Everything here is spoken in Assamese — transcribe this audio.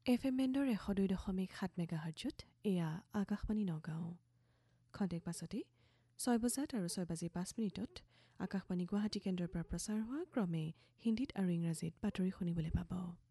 FM বেণ্ডৰ 102.7 মেগাহাৰ্টজত এয়া আকাশবাণী নগাঁও। খন্তেক পাছতে 6 বজাত আৰু 6:05 আকাশবাণী গুৱাহাটী কেন্দ্ৰৰ পৰা প্ৰচাৰ হোৱা ক্ৰমে হিন্দীত আৰু ইংৰাজীত বাতৰি শুনিবলৈ পাব।